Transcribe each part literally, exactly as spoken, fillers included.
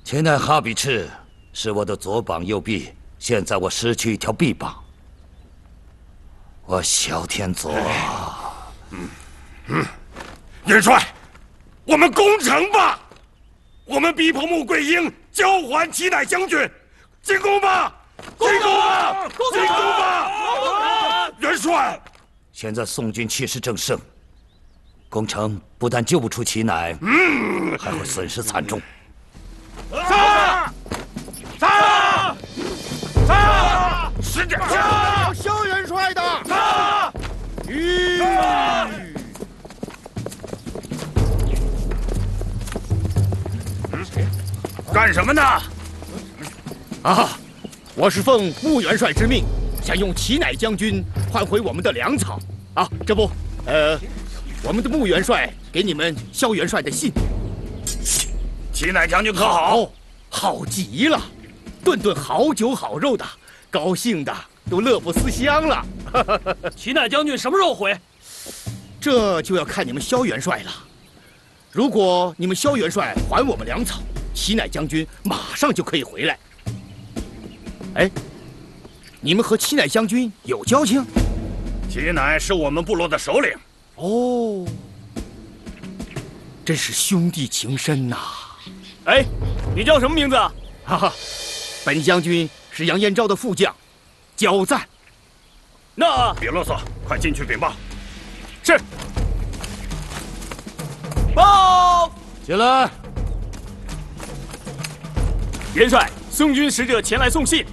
秦乃哈比赤是我的左膀右臂，现在我失去一条臂膀，我萧天佐。 嗯嗯，元帅，我们攻城吧！我们逼迫穆桂英交还齐乃将军，进攻吧！进攻吧！进攻吧！元帅， 现在宋军气势正盛，攻城不但救不出齐乃，嗯，还会损失惨重。 杀！杀！杀！使者杀！萧元帅的！ 杀！ 吁！ 干什么呢？ 啊，我是奉穆元帅之命，想用齐乃将军换回我们的粮草。啊，这不，呃，我们的穆元帅给你们萧元帅的信。 齐乃将军可好？ 好极了，顿顿好酒好肉的，高兴的都乐不思乡了。 齐乃将军什么时候回？ 这就要看你们萧元帅了。如果你们萧元帅还我们粮草，齐乃将军马上就可以回来。哎，你们和齐乃将军有交情？ 齐乃是我们部落的首领。 哦，真是兄弟情深呐！ 哎，你叫什么名字啊？ 哈哈，本将军是杨延昭的副将，焦赞。 那别啰嗦，快进去禀报。 是。报。 进来。 元帅，宋军使者前来送信。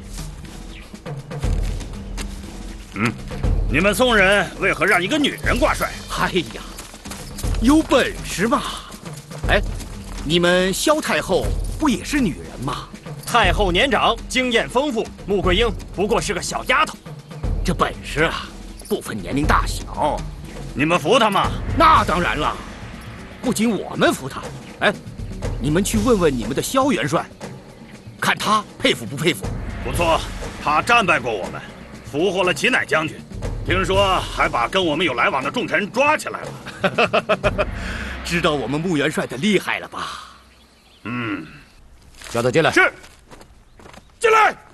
嗯，你们宋人为何让一个女人挂帅？ 哎呀，有本事嘛！哎，你们萧太后不也是女人吗？ 太后年长，经验丰富，穆桂英不过是个小丫头。 这本事啊，不分年龄大小。 你们服她吗？ 那当然了，不仅我们服她，哎，你们去问问你们的萧元帅，看他佩服不佩服？ 不错，他战败过我们，俘获了齐乃将军，听说还把跟我们有来往的重臣抓起来了。 知道我们穆元帅的厉害了吧？ 嗯， 叫他进来。 是，进来。